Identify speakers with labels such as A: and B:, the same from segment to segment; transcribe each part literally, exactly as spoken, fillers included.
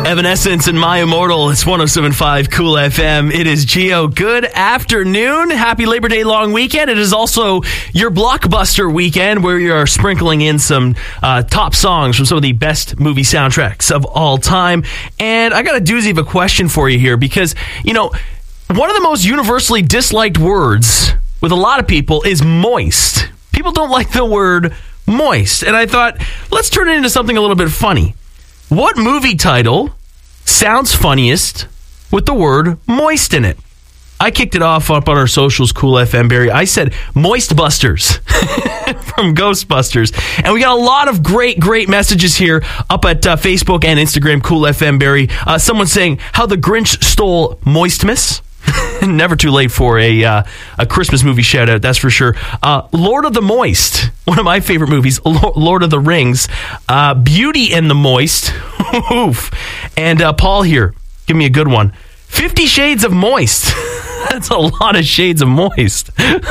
A: Evanescence and My Immortal. It's one oh seven point five Cool F M. It is Gio. Good afternoon. Happy Labor Day long weekend. It is also your Blockbuster weekend where you are sprinkling in some uh, top songs from some of the best movie soundtracks of all time. And I got a doozy of a question for you here because, you know, one of the most universally disliked words with a lot of people is moist. People don't like the word moist. And I thought, let's turn it into something a little bit funny. What movie title sounds funniest with the word moist in it? I kicked it off up on our socials, Cool F M, Barry. I said Moist Busters from Ghostbusters. And we got a lot of great, great messages here up at uh, Facebook and Instagram, Cool F M, Barry. Uh, someone saying how the Grinch stole Moistmas. Never too late for a uh, a Christmas movie shout out, that's for sure. Uh, Lord of the Moist, one of my favorite movies. Lord of the Rings, uh, Beauty and the Moist. Oof. And uh, Paul here, give me a good one. Fifty Shades of Moist. That's a lot of shades of moist.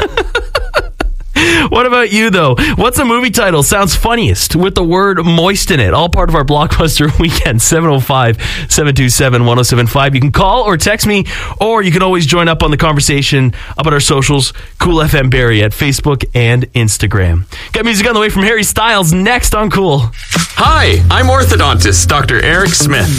A: What about you, though? What's a movie title sounds funniest with the word moist in it? All part of our Blockbuster weekend, seven oh five, seven two seven, one oh seven five. You can call or text me, or you can always join up on the conversation up at our socials, Cool F M Barry at Facebook and Instagram. Got music on the way from Harry Styles next on Cool.
B: Hi, I'm orthodontist Doctor Eric Smith.